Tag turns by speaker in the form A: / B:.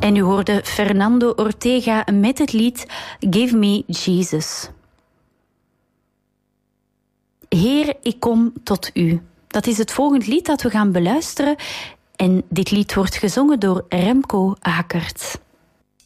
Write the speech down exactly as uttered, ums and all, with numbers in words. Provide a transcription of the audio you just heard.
A: En u hoorde Fernando Ortega met het lied Give Me Jesus. Heer, ik kom tot u. Dat is het volgende lied dat we gaan beluisteren. En dit lied wordt gezongen door Remco Akert.